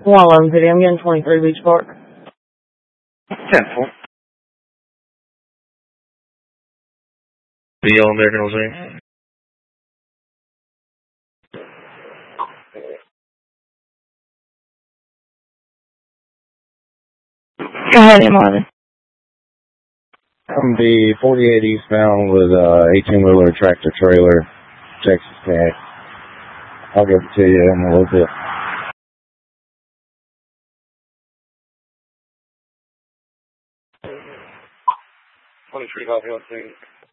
111 City, I'm getting 23 Beach Park. 10-4. The Yellow American Jose. Go ahead, M11. I'm the 48 eastbound with 18-wheeler tractor trailer, Texas Tag. I'll give it to you in a little bit. 23 copy on scene.